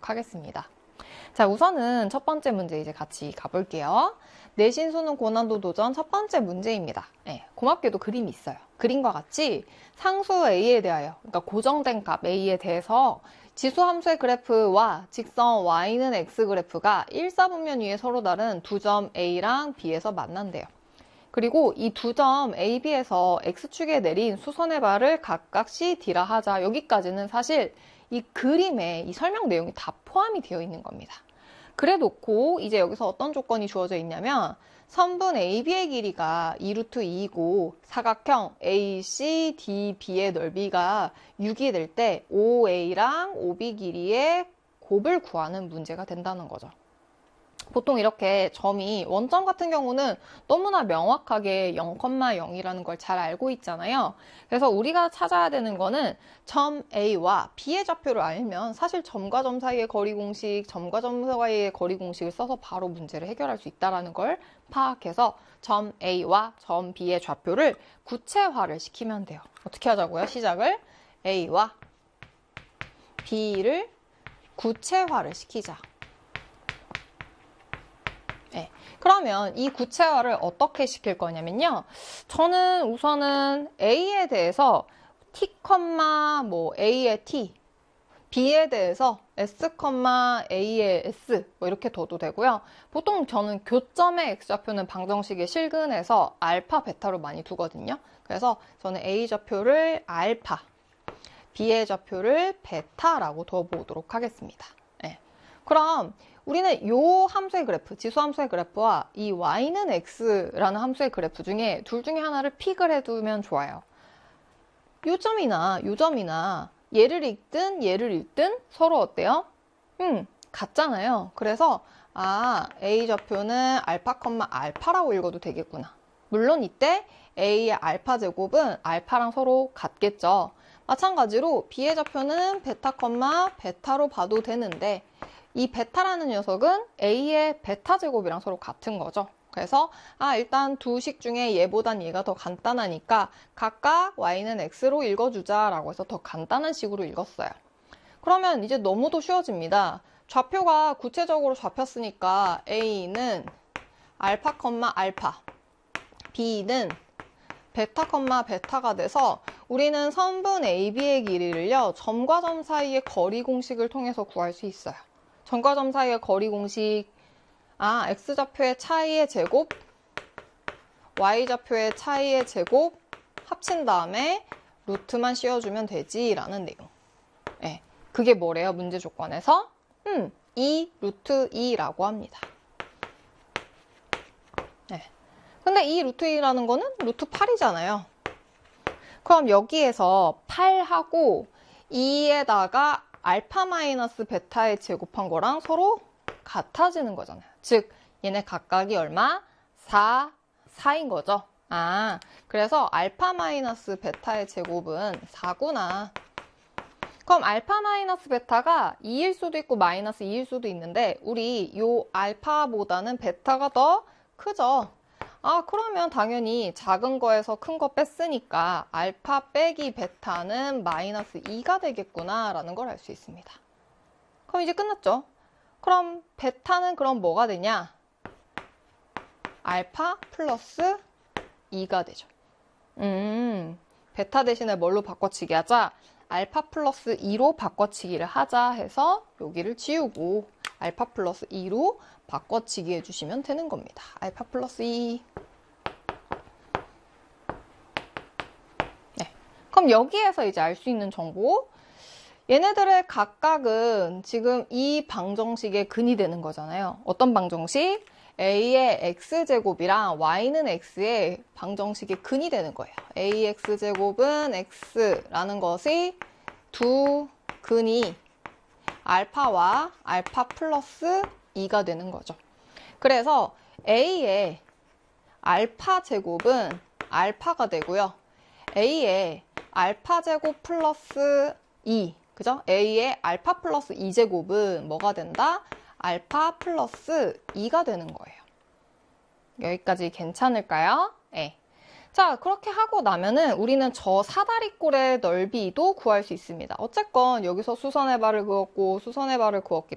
보도록 하겠습니다. 자, 우선은 첫 번째 문제 이제 같이 가볼게요. 내신 수능 고난도 도전 첫 번째 문제입니다. 고맙게도 그림이 있어요. 그림과 같이 상수 A에 대하여, 그러니까 고정된 값 A에 대해서 지수함수의 그래프와 직선 Y는 X 그래프가 일사분면 위에 서로 다른 두 점 A랑 B에서 만난대요. 그리고 이 두 점 A, B에서 X축에 내린 수선의 발을 각각 C, D라 하자. 여기까지는 사실 이 그림에 이 설명 내용이 다 포함이 되어 있는 겁니다. 그래 놓고 이제 여기서 어떤 조건이 주어져 있냐면 선분 AB의 길이가 2루트 2이고 사각형 ACDB의 넓이가 6이 될 때 OA랑 OB 길이의 곱을 구하는 문제가 된다는 거죠. 보통 이렇게 점이 원점 같은 경우는 너무나 명확하게 0,0이라는 걸 잘 알고 있잖아요. 그래서 우리가 찾아야 되는 거는 점 A와 B의 좌표를 알면 사실 점과 점 사이의 거리 공식, 점과 점 사이의 거리 공식을 써서 바로 문제를 해결할 수 있다는 걸 파악해서 점 A와 점 B의 좌표를 구체화를 시키면 돼요. 어떻게 하자고요? 시작을 A와 B를 구체화를 시키자. 그러면 이 구체화를 어떻게 시킬 거냐면요. 저는 우선은 A에 대해서 T, A의 T, B에 대해서 S, A의 S 이렇게 둬도 되고요. 보통 저는 교점의 X좌표는 방정식의 실근에서 알파, 베타로 많이 두거든요. 그래서 저는 A 좌표를 알파, B의 좌표를 베타라고 둬보도록 하겠습니다. 그럼 우리는 이 함수의 그래프, 지수함수의 그래프와 이 y는 x라는 함수의 그래프 중에 둘 중에 하나를 픽을 해두면 좋아요. 요 점이나 요 점이나 얘를 읽든 얘를 읽든 서로 어때요? 같잖아요. 그래서 A 좌표는 알파, 알파라고 읽어도 되겠구나. 물론 이때 A의 알파 제곱은 알파랑 서로 같겠죠. 마찬가지로 B의 좌표는 베타, 베타로 봐도 되는데 이 베타라는 녀석은 A의 베타 제곱이랑 서로 같은 거죠. 그래서 일단 두 식 중에 얘보단 얘가 더 간단하니까 각각 y는 x로 읽어주자라고 해서 더 간단한 식으로 읽었어요. 그러면 이제 너무도 쉬워집니다. 좌표가 구체적으로 잡혔으니까 A는 알파, 알파, B는 베타, 베타가 돼서 우리는 선분 AB의 길이를요, 점과 점 사이의 거리 공식을 통해서 구할 수 있어요. 점과 점 사이의 거리 공식, x좌표의 차이의 제곱, y좌표의 차이의 제곱 합친 다음에 루트만 씌워주면 되지 라는 내용. 그게 뭐래요? 문제 조건에서 2 루트 2라고 합니다. 근데 이 루트 2라는 거는 루트 8이잖아요. 그럼 여기에서 8하고 2에다가 알파 마이너스 베타에 제곱한 거랑 서로 같아지는 거잖아요. 즉 얘네 각각이 얼마? 4, 4인 거죠. 그래서 알파 마이너스 베타의 제곱은 4구나. 그럼 알파 마이너스 베타가 2일 수도 있고 마이너스 2일 수도 있는데 우리 요 알파보다는 베타가 더 크죠. 그러면 당연히 작은 거에서 큰 거 뺐으니까 알파 빼기 베타는 마이너스 2가 되겠구나 라는 걸 알 수 있습니다. 그럼 이제 끝났죠? 그럼 베타는 그럼 뭐가 되냐? 알파 플러스 2가 되죠. 베타 대신에 뭘로 바꿔치기 하자? 알파 플러스 2로 바꿔치기를 하자 해서 여기를 지우고 알파 플러스 2로 바꿔치기 해주시면 되는 겁니다. 알파 플러스 2. 그럼 여기에서 이제 알 수 있는 정보, 얘네들의 각각은 지금 이 방정식의 근이 되는 거잖아요. 어떤 방정식? A의 x제곱이랑 y는 x의 방정식의 근이 되는 거예요. AX제곱은 x라는 것이 두 근이 알파와 알파 플러스 2가 되는 거죠. 그래서 A의 알파 제곱은 알파가 되고요. A의 알파 제곱 플러스 2, 그죠? A의 알파 플러스 2제곱은 뭐가 된다? 알파 플러스 2가 되는 거예요. 여기까지 괜찮을까요? 자, 그렇게 하고 나면은 우리는 저 사다리꼴의 넓이도 구할 수 있습니다. 어쨌건 여기서 수선의 발을 그었고 수선의 발을 그었기